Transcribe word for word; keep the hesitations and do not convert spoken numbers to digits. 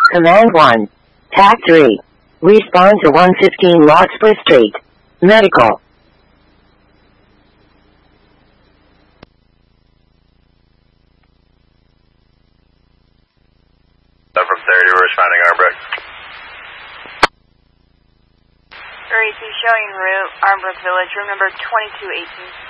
Command one. T A C three. Respond to one fifteen Larkspur Street. Medical. From thirty, we're responding Armbrook. thirty-two showing route, Armbrook Village, room number twenty-two eighteen.